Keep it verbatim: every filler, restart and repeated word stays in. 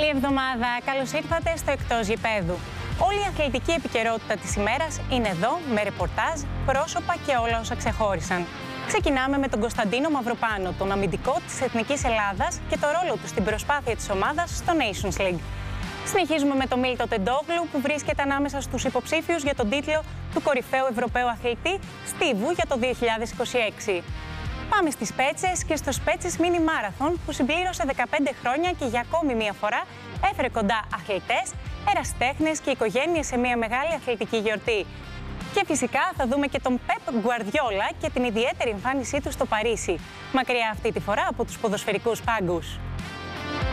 εβδομάδα, καλώς ήρθατε στο Εκτός Γηπέδου. Όλη η αθλητική επικαιρότητα της ημέρας είναι εδώ με ρεπορτάζ, πρόσωπα και όλα όσα ξεχώρισαν. Ξεκινάμε με τον Κωνσταντίνο Μαυροπάνο, τον αμυντικό της Εθνικής Ελλάδας και το ρόλο του στην προσπάθεια της ομάδας στο Nations League. Συνεχίζουμε με τον Μίλτο Τεντόγλου που βρίσκεται ανάμεσα στους υποψήφιους για τον τίτλο του κορυφαίου Ευρωπαίου αθλητή Στίβου για το δύο χιλιάδες είκοσι έξι. Πάμε στις Πέτσες και στο Σπέτσες Mini Marathon που συμπλήρωσε δεκαπέντε χρόνια και για ακόμη μία φορά έφερε κοντά αθλητές, ερασιτέχνες και οικογένειες σε μία μεγάλη αθλητική γιορτή. Και φυσικά θα δούμε και τον Πεπ Γκουαρδιόλα και την ιδιαίτερη εμφάνισή του στο Παρίσι, μακριά αυτή τη φορά από τους ποδοσφαιρικούς πάγκους.